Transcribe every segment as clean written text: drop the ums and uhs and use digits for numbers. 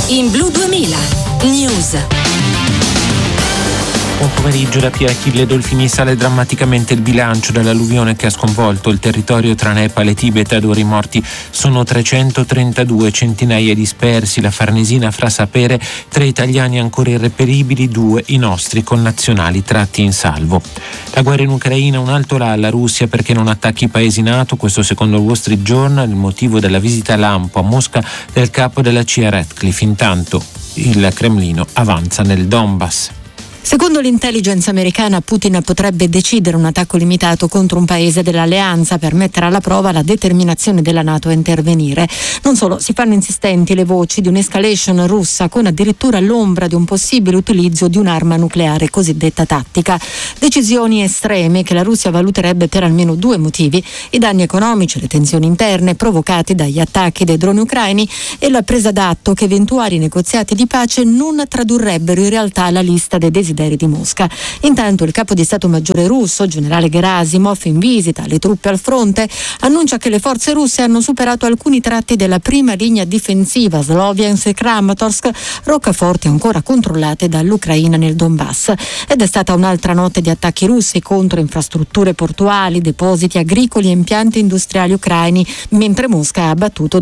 in Blu 2000 News. Buon pomeriggio da Pia Achille Dolfini. Sale drammaticamente il bilancio dell'alluvione che ha sconvolto il territorio tra Nepal e Tibet. Ad ora i morti sono 332, centinaia dispersi. La Farnesina fa sapere 3 italiani ancora irreperibili, 2 i nostri connazionali tratti in salvo. La guerra in Ucraina, un alto là alla Russia perché non attacchi i paesi NATO, questo secondo il Wall Street Journal, il motivo della visita lampo a Mosca del capo della CIA Ratcliffe. Intanto il Cremlino avanza nel Donbass. Secondo l'intelligence americana, Putin potrebbe decidere un attacco limitato contro un paese dell'alleanza per mettere alla prova la determinazione della NATO a intervenire. Non solo, si fanno insistenti le voci di un'escalation russa con addirittura l'ombra di un possibile utilizzo di un'arma nucleare cosiddetta tattica. Decisioni estreme che la Russia valuterebbe per almeno 2 motivi: i danni economici e le tensioni interne provocati dagli attacchi dei droni ucraini e la presa d'atto che eventuali negoziati di pace non tradurrebbero in realtà la lista dei desideri di Mosca. Intanto il capo di Stato Maggiore russo, generale Gerasimov, in visita alle truppe al fronte, annuncia che le forze russe hanno superato alcuni tratti della prima linea difensiva Sloviansk e Kramatorsk, roccaforti ancora controllate dall'Ucraina nel Donbass. Ed è stata un'altra notte di attacchi russi contro infrastrutture portuali, depositi agricoli e impianti industriali ucraini, mentre Mosca ha abbattuto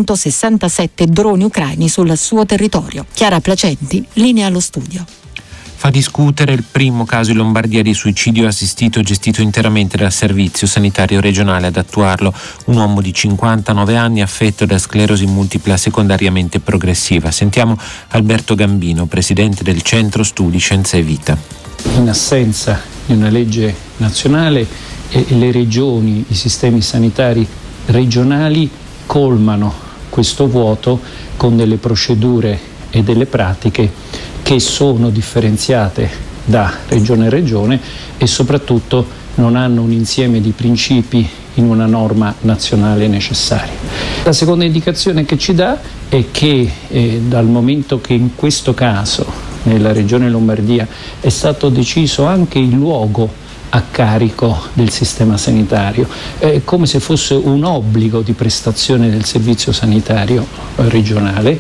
267 droni ucraini sul suo territorio. Chiara Placenti, linea allo studio. Fa discutere il primo caso in Lombardia di suicidio assistito gestito interamente dal Servizio Sanitario Regionale ad attuarlo. Un uomo di 59 anni affetto da sclerosi multipla secondariamente progressiva. Sentiamo Alberto Gambino, presidente del Centro Studi Scienza e Vita. In assenza di una legge nazionale, le regioni, i sistemi sanitari regionali colmano questo vuoto con delle procedure e delle pratiche che sono differenziate da regione a regione e soprattutto non hanno un insieme di principi in una norma nazionale necessaria. La seconda indicazione che ci dà è che dal momento che in questo caso nella regione Lombardia è stato deciso anche il luogo a carico del sistema sanitario, come se fosse un obbligo di prestazione del servizio sanitario regionale.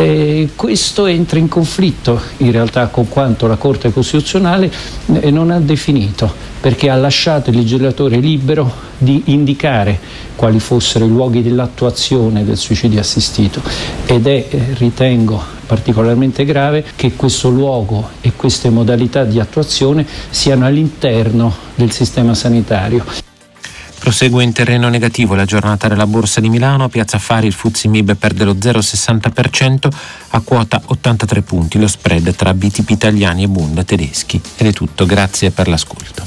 Questo entra in conflitto in realtà con quanto la Corte Costituzionale non ha definito, perché ha lasciato il legislatore libero di indicare quali fossero i luoghi dell'attuazione del suicidio assistito, ed è, ritengo, particolarmente grave che questo luogo e queste modalità di attuazione siano all'interno del sistema sanitario. Prosegue in terreno negativo la giornata della Borsa di Milano. A Piazza Affari il FTSE MIB perde lo 0,60% a quota 83 punti. Lo spread tra BTP italiani e Bund tedeschi. Ed è tutto, grazie per l'ascolto.